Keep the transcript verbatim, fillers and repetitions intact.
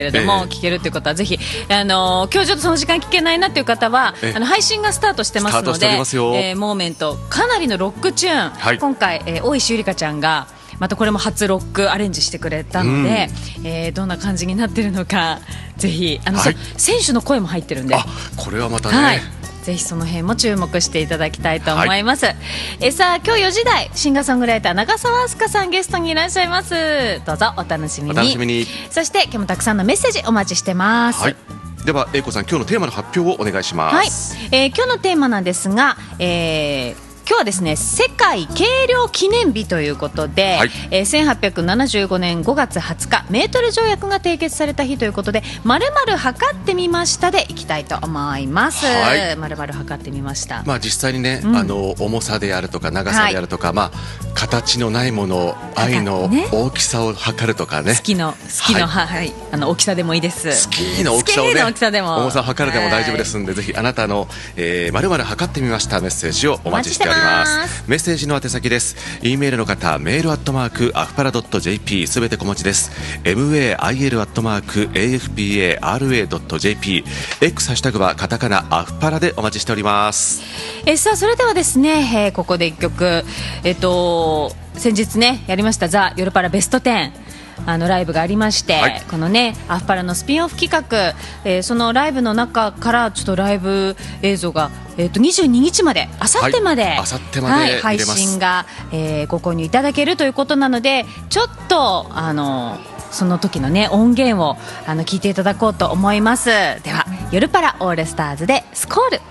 けれども、えー、聞けるということはぜひ、あのー、今日ちょっとその時間聞けないなという方は、えー、あの配信がスタートしてますので、えー、モーメントかなりのロックチューン、はい、今回、えー、大石ゆりかちゃんがまたこれも初ロックアレンジしてくれたので、うん、えー、どんな感じになっているのかぜひあの、はい、選手の声も入ってるんで、 あ、これはまたね、 はい、ぜひその辺も注目していただきたいと思います、はい、えさあ今日よじ台シンガーソングライター長澤飛鳥さんゲストにいらっしゃいます。どうぞお楽しみに。 お楽しみに。 そして今日もたくさんのメッセージお待ちしてます、 はい、では英子さん今日のテーマの発表をお願いします。 はい、えー、今日のテーマなんですが、えー今日はですね世界軽量記念日ということで、はい、えー、せんはっぴゃくななじゅうごねんごがつはつかメートル条約が締結された日ということで丸々測ってみましたでいきたいと思います、はい、丸々測ってみました。 まあ、実際にね、うん、あの重さであるとか長さであるとか、はい、まあ、形のないもの愛の大きさを測るとかね、 好きの好きの、はいはい、あの大きさでもいいです。 好きの大きさをね、 大きさでも重さを測るでも大丈夫ですので、ぜひあなたの、えー、丸々測ってみましたメッセージをお待ちしております。メッセージの宛先です。 E メールの方メールアットマークアフパラドット ジェーピー すべて小文字です。 メール アットマーク エーエフピーエーアールエードットジェーピー X ハッシュタグはカタカナアフパラでお待ちしております。 えさあそれではですね、えー、ここでいっきょく、えっと先日ねやりましたザ・ヨルパラベストテンあのライブがありまして、はい、このねアフパラのスピンオフ企画、えー、そのライブの中からちょっとライブ映像が、えー、とにじゅうににちまであさってまで、 はい、あさってまで、はい、 配信が、えー、ご購入いただけるということなのでちょっとあのその時のね音源をあの聞いていただこうと思います。ではヨルパラオールスターズでスコール。